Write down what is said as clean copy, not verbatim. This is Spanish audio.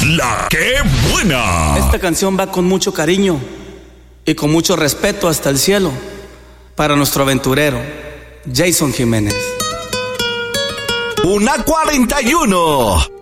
La que buena. Esta canción va con mucho cariño y con mucho respeto hasta el cielo para nuestro aventurero Jason Jiménez. Una 41.